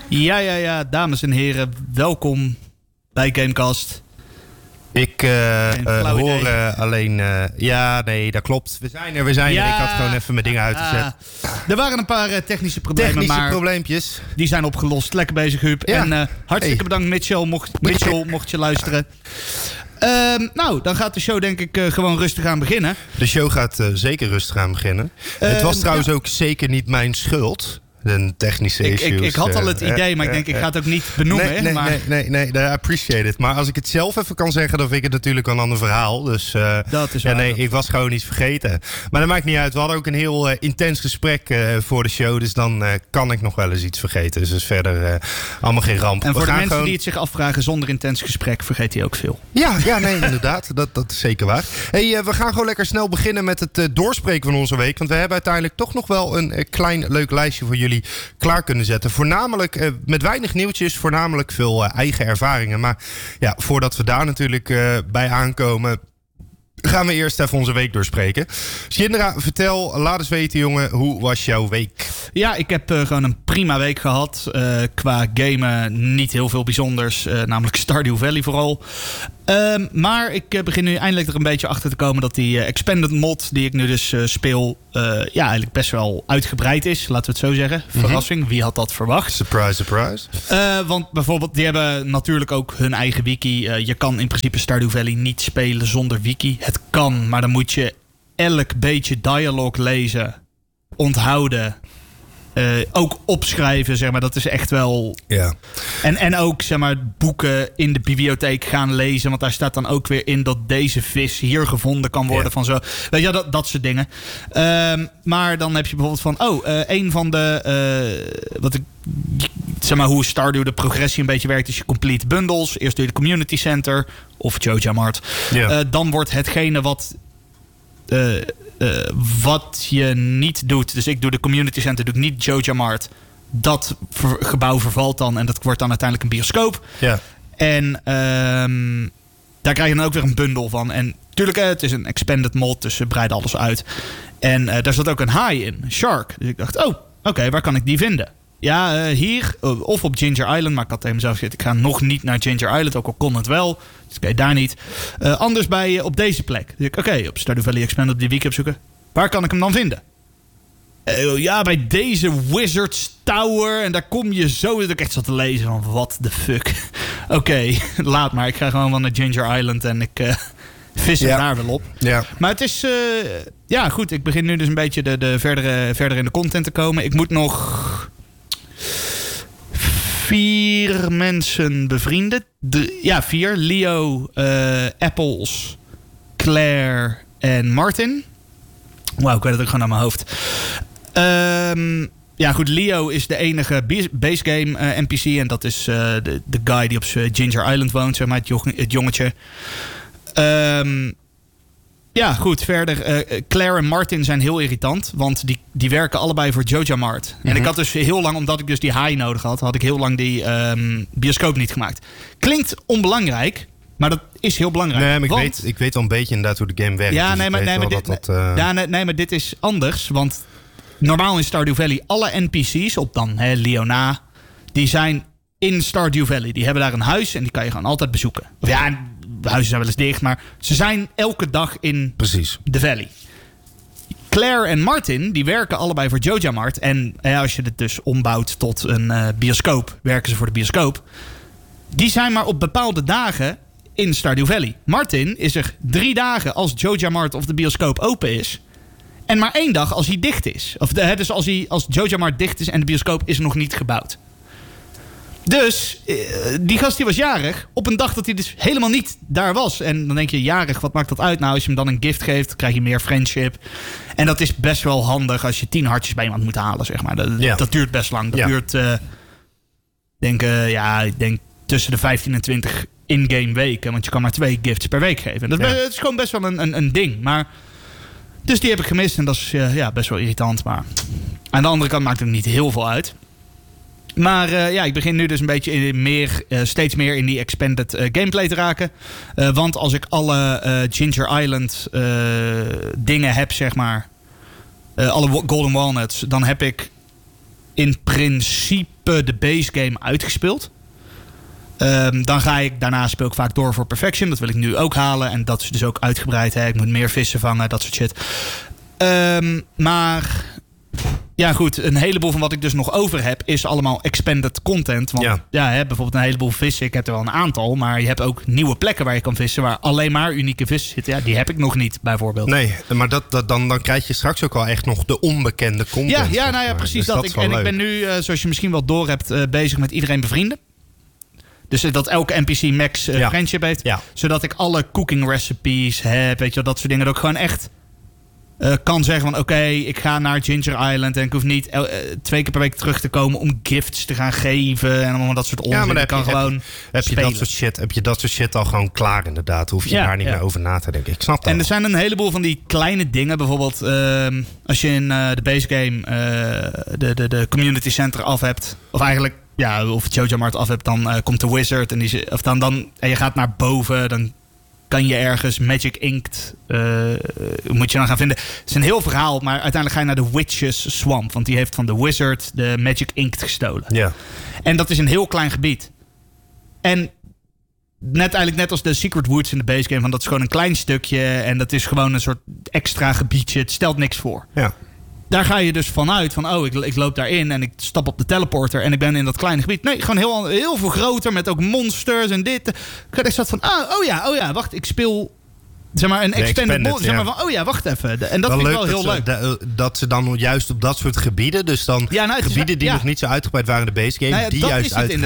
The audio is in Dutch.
Ja, dames en heren, welkom bij Gamecast. Ik hoor alleen... nee, dat klopt. We zijn er. Ik had gewoon even mijn dingen uitgezet. Er waren een paar technische problemen, maar probleempjes. Die zijn opgelost. Lekker bezig, Huub. Ja. En hartstikke bedankt, Mitchell, mocht je luisteren. Nou, dan gaat de show denk ik gewoon rustig aan beginnen. De show gaat zeker rustig aan beginnen. Het was trouwens ook zeker niet mijn schuld. Een technische issues. Ik had al het idee, maar ik denk ik ga het ook niet benoemen. Nee, I appreciate it. Maar als ik het zelf even kan zeggen, dan vind ik het natuurlijk een ander verhaal. Dus dat is waar. Ik was gewoon iets vergeten. Maar dat maakt niet uit. We hadden ook een heel intens gesprek voor de show. Dus dan kan ik nog wel eens iets vergeten. Dus verder allemaal geen ramp. En voor de mensen die het zich afvragen, zonder intens gesprek vergeet hij ook veel. Ja, nee, inderdaad. Dat is zeker waar. Hey, we gaan gewoon lekker snel beginnen met het doorspreken van onze week. Want we hebben uiteindelijk toch nog wel een klein leuk lijstje voor jullie klaar kunnen zetten. Voornamelijk met weinig nieuwtjes, voornamelijk veel eigen ervaringen. Maar ja, voordat we daar natuurlijk bij aankomen, gaan we eerst even onze week doorspreken. Shindra, vertel, laat eens weten jongen, hoe was jouw week? Ja, ik heb gewoon een prima week gehad. Qua gamen niet heel veel bijzonders. Namelijk Stardew Valley vooral. Maar ik begin nu eindelijk er een beetje achter te komen dat die Expanded mod die ik nu dus speel, eigenlijk best wel uitgebreid is. Laten we het zo zeggen. Verrassing, wie had dat verwacht? Surprise. Want bijvoorbeeld, die hebben natuurlijk ook hun eigen wiki. Je kan in principe Stardew Valley niet spelen zonder wiki. Het kan, maar dan moet je elk beetje dialoog lezen, onthouden. Ook opschrijven, zeg maar. Dat is echt wel... Ja. En ook, zeg maar, boeken in de bibliotheek gaan lezen. Want daar staat dan ook weer in dat deze vis hier gevonden kan worden. Ja. Van zo. Weet je, dat soort dingen. Maar dan heb je bijvoorbeeld van... een van de... zeg maar, hoe Stardew de progressie een beetje werkt. Is je complete bundles. Eerst doe je de community center. Of Joja Mart. Ja. Dan wordt hetgene wat je niet doet. Dus ik doe de community center, doe ik niet Joja Mart. Dat gebouw vervalt dan en dat wordt dan uiteindelijk een bioscoop. Ja. En daar krijg je dan ook weer een bundel van. En natuurlijk, het is een expanded mod, dus ze breiden alles uit. En daar zat ook een haai in, een shark. Dus ik dacht, oké, waar kan ik die vinden? Ja, hier of op Ginger Island. Maar ik had tegen mezelf gezegd, ik ga nog niet naar Ginger Island. Ook al kon het wel. Dus oké, daar niet. Anders op deze plek. Dus ik, op Stardew Valley Expanded op die wiki opzoeken. Waar kan ik hem dan vinden? Bij deze Wizards Tower. En daar kom je zo. Dat ik echt zat te lezen van, what the fuck. Oké, laat maar. Ik ga gewoon wel naar Ginger Island en ik vis er daar wel op. Ja. Maar het is... goed, ik begin nu dus een beetje de verder in de content te komen. Ik moet nog 4 mensen bevrienden. 4. Leo, Apples, Claire en Martin. Wauw, ik weet het ook gewoon aan mijn hoofd. Goed, Leo is de enige base game NPC. En dat is de guy die op Ginger Island woont, zeg maar, het jongetje. Goed, verder. Claire en Martin zijn heel irritant. Want die werken allebei voor Joja Mart. En ik had dus heel lang, omdat ik dus die haai nodig had ik heel lang die bioscoop niet gemaakt. Klinkt onbelangrijk, maar dat is heel belangrijk. Nee, maar ik weet al een beetje inderdaad hoe de game werkt. Ja, dus maar dit is anders. Want normaal in Stardew Valley, alle NPC's op dan Leona, die zijn in Stardew Valley. Die hebben daar een huis en die kan je gewoon altijd bezoeken. Of ja, de huizen zijn wel eens dicht, maar ze zijn elke dag in de Valley. Claire en Martin, die werken allebei voor Joja Mart. En als je het dus ombouwt tot een bioscoop, werken ze voor de bioscoop. Die zijn maar op bepaalde dagen in Stardew Valley. Martin is er 3 dagen als Joja Mart of de bioscoop open is. En maar 1 dag als hij dicht is. Dus als Joja Mart dicht is en de bioscoop is nog niet gebouwd. Dus die gast die was jarig op een dag dat hij dus helemaal niet daar was. En dan denk je, jarig, wat maakt dat uit? Nou, als je hem dan een gift geeft, krijg je meer friendship. En dat is best wel handig als je 10 hartjes bij iemand moet halen, zeg maar. Dat duurt best lang. Dat duurt, ik denk tussen de 15 en 20 in-game weken. Want je kan maar 2 gifts per week geven. Het is gewoon best wel een ding. Maar dus die heb ik gemist en dat is best wel irritant. Maar aan de andere kant maakt het niet heel veel uit. Maar ik begin nu dus een beetje steeds meer in die expanded gameplay te raken. Want als ik alle Ginger Island dingen heb, zeg maar, alle Golden Walnuts, dan heb ik in principe de base game uitgespeeld. Dan daarna speel ik vaak door voor Perfection. Dat wil ik nu ook halen. En dat is dus ook uitgebreid. Hè? Ik moet meer vissen vangen, dat soort shit. Maar ja, goed. Een heleboel van wat ik dus nog over heb is allemaal expanded content. Want bijvoorbeeld een heleboel vissen. Ik heb er wel een aantal. Maar je hebt ook nieuwe plekken waar je kan vissen. Waar alleen maar unieke vissen zitten. Ja, die heb ik nog niet, bijvoorbeeld. Nee, maar dan krijg je straks ook wel echt nog de onbekende content. Ja, precies. Dus dat ik ben nu, zoals je misschien wel door hebt, bezig met iedereen bevrienden. Dus dat elke NPC max friendship heeft. Ja. Zodat ik alle cooking recipes heb. Weet je, dat soort dingen. Dat ik gewoon echt kan zeggen van oké, ik ga naar Ginger Island. En ik hoef niet 2 keer per week terug te komen om gifts te gaan geven. En allemaal dat soort onzin. Ja, maar heb je dat soort shit al gewoon klaar inderdaad. Hoef je daar niet meer over na te denken. Ik snap dat. En er zijn een heleboel van die kleine dingen. Bijvoorbeeld als je in de base game de community center af hebt. Of eigenlijk of Joja Mart af hebt, dan komt de wizard. En je gaat naar boven, dan kan je ergens Magic Inked moet je dan gaan vinden. Het is een heel verhaal, maar uiteindelijk ga je naar de Witches Swamp. Want die heeft van de wizard de Magic Inked gestolen. Ja. En dat is een heel klein gebied. En net als de Secret Woods in de base game, van dat is gewoon een klein stukje. En dat is gewoon een soort extra gebiedje. Het stelt niks voor. Ja. Daar ga je dus vanuit van, ik loop daarin en ik stap op de teleporter en ik ben in dat kleine gebied. Nee, gewoon heel veel groter met ook monsters en dit. Ik zat van, wacht, ik speel zeg maar een extended zeg maar van, wacht even. En dat vind ik wel heel leuk. Dat ze dan juist op dat soort gebieden, dus dan gebieden die nog niet zo uitgebreid waren in de base game, die juist uitgebreid